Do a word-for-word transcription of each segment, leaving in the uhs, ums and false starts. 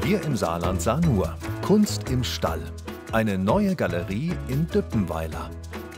Wir im Saarland sahen nur Kunst im Stall. Eine neue Galerie in Düppenweiler.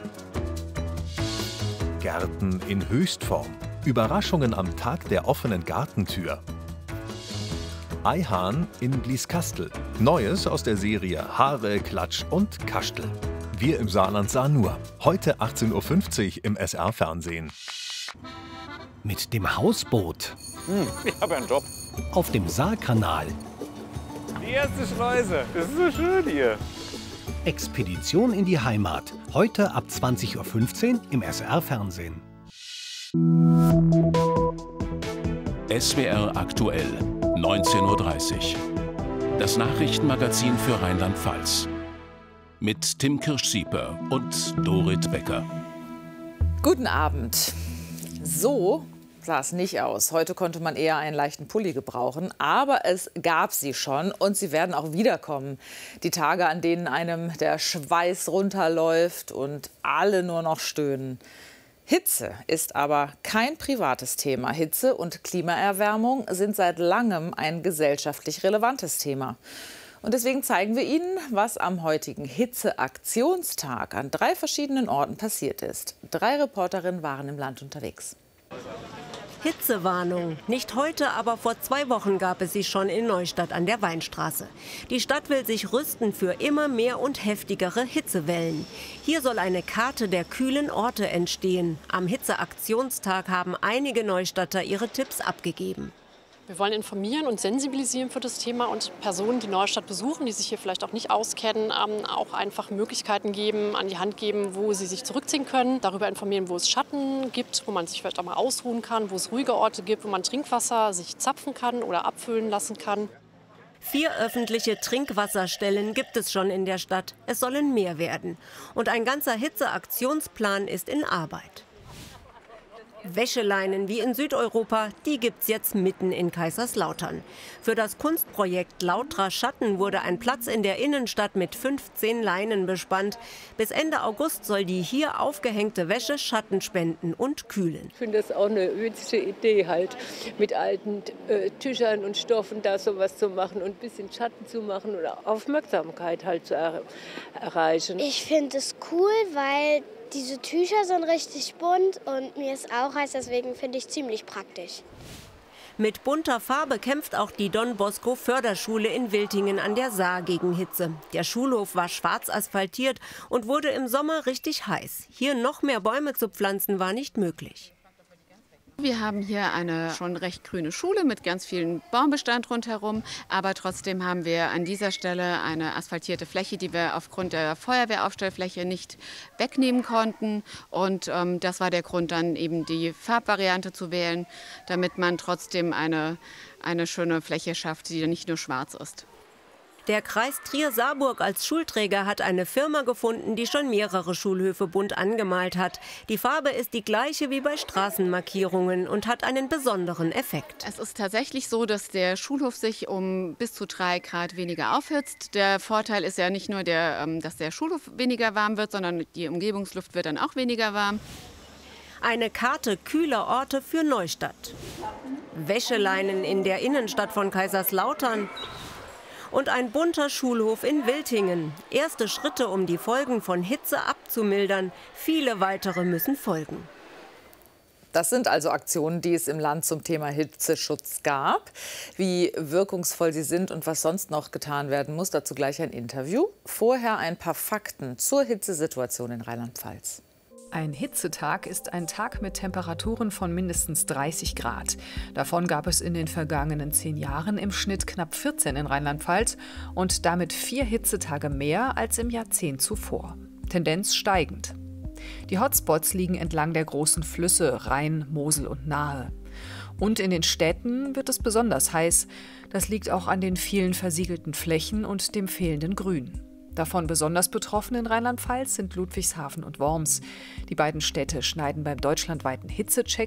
Gärten in Höchstform. Überraschungen am Tag der offenen Gartentür. Eihahn in Blieskastel. Neues aus der Serie Haare, Klatsch und Kastel. Wir im Saarland sahen nur. Heute achtzehn Uhr fünfzig im S R-Fernsehen. Mit dem Hausboot. Hm, ich habe einen Job. Auf dem Saarkanal. Die erste Schleuse. Das ist so schön hier. Expedition in die Heimat. Heute ab zwanzig Uhr fünfzehn im S R-Fernsehen. S W R aktuell, neunzehn Uhr dreißig. Das Nachrichtenmagazin für Rheinland-Pfalz. Mit Tim Kirsch-Sieper und Dorit Becker. Guten Abend. So sah es nicht aus. Heute konnte man eher einen leichten Pulli gebrauchen. Aber es gab sie schon und sie werden auch wiederkommen. Die Tage, an denen einem der Schweiß runterläuft und alle nur noch stöhnen. Hitze ist aber kein privates Thema. Hitze und Klimaerwärmung sind seit langem ein gesellschaftlich relevantes Thema. Und deswegen zeigen wir Ihnen, was am heutigen Hitzeaktionstag an drei verschiedenen Orten passiert ist. Drei Reporterinnen waren im Land unterwegs. Hitzewarnung. Nicht heute, aber vor zwei Wochen gab es sie schon in Neustadt an der Weinstraße. Die Stadt will sich rüsten für immer mehr und heftigere Hitzewellen. Hier soll eine Karte der kühlen Orte entstehen. Am Hitzeaktionstag haben einige Neustadter ihre Tipps abgegeben. Wir wollen informieren und sensibilisieren für das Thema und Personen, die Neustadt besuchen, die sich hier vielleicht auch nicht auskennen, auch einfach Möglichkeiten geben, an die Hand geben, wo sie sich zurückziehen können. Darüber informieren, wo es Schatten gibt, wo man sich vielleicht auch mal ausruhen kann, wo es ruhige Orte gibt, wo man Trinkwasser sich zapfen kann oder abfüllen lassen kann. Vier öffentliche Trinkwasserstellen gibt es schon in der Stadt. Es sollen mehr werden. Und ein ganzer Hitzeaktionsplan ist in Arbeit. Wäscheleinen wie in Südeuropa, die gibt's jetzt mitten in Kaiserslautern. Für das Kunstprojekt Lautra Schatten wurde ein Platz in der Innenstadt mit fünfzehn Leinen bespannt. Bis Ende August soll die hier aufgehängte Wäsche Schatten spenden und kühlen. Ich finde das auch eine witzige Idee, halt mit alten äh, Tüchern und Stoffen da sowas zu machen und ein bisschen Schatten zu machen oder Aufmerksamkeit halt zu er erreichen. Ich finde es cool, weil diese Tücher sind richtig bunt und mir ist auch heiß, deswegen finde ich ziemlich praktisch. Mit bunter Farbe kämpft auch die Don Bosco Förderschule in Wiltingen an der Saar gegen Hitze. Der Schulhof war schwarz asphaltiert und wurde im Sommer richtig heiß. Hier noch mehr Bäume zu pflanzen war nicht möglich. Wir haben hier eine schon recht grüne Schule mit ganz vielen Baumbestand rundherum, aber trotzdem haben wir an dieser Stelle eine asphaltierte Fläche, die wir aufgrund der Feuerwehraufstellfläche nicht wegnehmen konnten. Und ähm, das war der Grund, dann eben die Farbvariante zu wählen, damit man trotzdem eine, eine schöne Fläche schafft, die nicht nur schwarz ist. Der Kreis Trier-Saarburg als Schulträger hat eine Firma gefunden, die schon mehrere Schulhöfe bunt angemalt hat. Die Farbe ist die gleiche wie bei Straßenmarkierungen und hat einen besonderen Effekt. Es ist tatsächlich so, dass der Schulhof sich um bis zu drei Grad weniger aufhitzt. Der Vorteil ist ja nicht nur, der, dass der Schulhof weniger warm wird, sondern die Umgebungsluft wird dann auch weniger warm. Eine Karte kühler Orte für Neustadt. Wäscheleinen in der Innenstadt von Kaiserslautern. Und ein bunter Schulhof in Wiltingen. Erste Schritte, um die Folgen von Hitze abzumildern. Viele weitere müssen folgen. Das sind also Aktionen, die es im Land zum Thema Hitzeschutz gab. Wie wirkungsvoll sie sind und was sonst noch getan werden muss, dazu gleich ein Interview. Vorher ein paar Fakten zur Hitzesituation in Rheinland-Pfalz. Ein Hitzetag ist ein Tag mit Temperaturen von mindestens dreißig Grad. Davon gab es in den vergangenen zehn Jahren im Schnitt knapp vierzehn in Rheinland-Pfalz und damit vier Hitzetage mehr als im Jahrzehnt zuvor. Tendenz steigend. Die Hotspots liegen entlang der großen Flüsse Rhein, Mosel und Nahe. Und in den Städten wird es besonders heiß. Das liegt auch an den vielen versiegelten Flächen und dem fehlenden Grün. Davon besonders betroffen in Rheinland-Pfalz sind Ludwigshafen und Worms. Die beiden Städte schneiden beim deutschlandweiten Hitzecheck